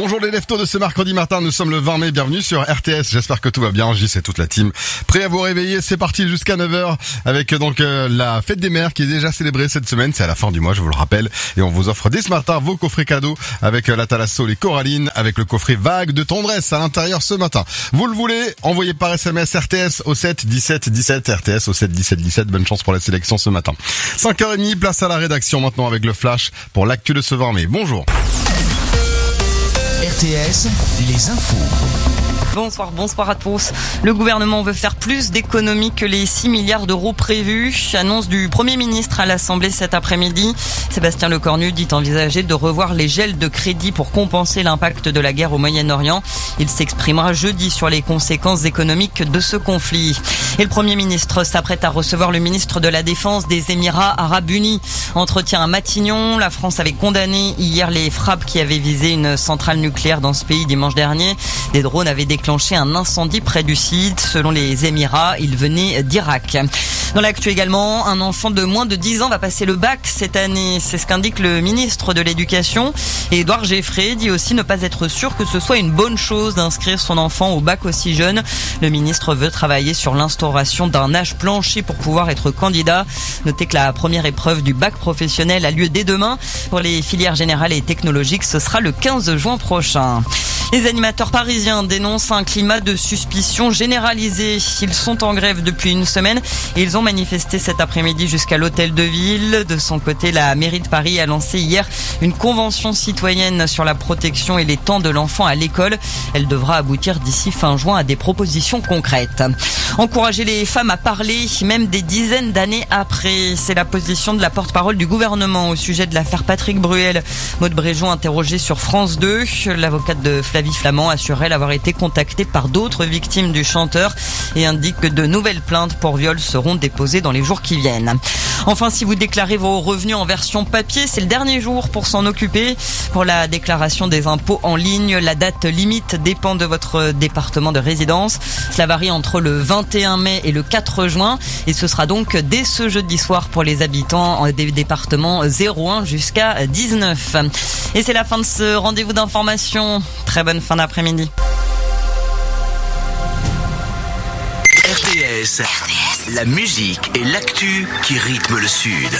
Bonjour les leftos de ce mercredi matin, nous sommes le 20 mai, bienvenue sur RTS, j'espère que tout va bien, Gis et toute la team. Prêt à vous réveiller, c'est parti jusqu'à 9h avec la fête des mères qui est déjà célébrée cette semaine, c'est à la fin du mois je vous le rappelle, et on vous offre dès ce matin vos coffrets cadeaux avec la Thalasso, les Corallines, avec le coffret Vague de tendresse à l'intérieur ce matin. Vous le voulez, envoyez par SMS RTS au 7 17 17, RTS au 7 17 17, bonne chance pour la sélection ce matin. 5h30, place à la rédaction maintenant avec le flash pour l'actu de ce 20 mai. Bonjour. RTS, les infos. Bonsoir à tous. Le gouvernement veut faire plus d'économies que les 6 milliards d'euros prévus. Annonce du Premier ministre à l'Assemblée cet après-midi. Sébastien Lecornu dit envisager de revoir les gels de crédit pour compenser l'impact de la guerre au Moyen-Orient. Il s'exprimera jeudi sur les conséquences économiques de ce conflit. Et le Premier ministre s'apprête à recevoir le ministre de la Défense des Émirats Arabes Unis. Entretien à Matignon. La France avait condamné hier les frappes qui avaient visé une centrale nucléaire dans ce pays dimanche dernier. Des drones avaient déclenché un incendie près du site. Selon les Émirats, il venait d'Irak. Dans l'actu également, un enfant de moins de 10 ans va passer le bac cette année. C'est ce qu'indique le ministre de l'Éducation. Et Édouard Geffray dit aussi ne pas être sûr que ce soit une bonne chose d'inscrire son enfant au bac aussi jeune. Le ministre veut travailler sur l'instauration d'un âge plancher pour pouvoir être candidat. Notez que la première épreuve du bac professionnel a lieu dès demain. Pour les filières générales et technologiques, ce sera le 15 juin prochain. Les animateurs parisiens dénoncent un climat de suspicion généralisé. Ils sont en grève depuis une semaine et ils ont manifesté cet après-midi jusqu'à l'hôtel de ville. De son côté, la mairie de Paris a lancé hier une convention citoyenne sur la protection et les temps de l'enfant à l'école. Elle devra aboutir d'ici fin juin à des propositions concrètes. Encourager les femmes à parler, même des dizaines d'années après. C'est la position de la porte-parole du gouvernement au sujet de l'affaire Patrick Bruel. Maude Bréjon interrogée sur France 2. L'avocate de Flavie Flamand assurait avoir été contactée par d'autres victimes du chanteur et indique que de nouvelles plaintes pour viol seront déposées dans les jours qui viennent. Enfin, si vous déclarez vos revenus en version papier, c'est le dernier jour pour s'en occuper. Pour la déclaration des impôts en ligne, la date limite dépend de votre département de résidence. Cela varie entre le 21 mai et le 4 juin et ce sera donc dès ce jeudi soir pour les habitants des départements 01 jusqu'à 19. Et c'est la fin de ce rendez-vous d'information. Très bonne fin d'après-midi. RTS, la musique et l'actu qui rythment le Sud.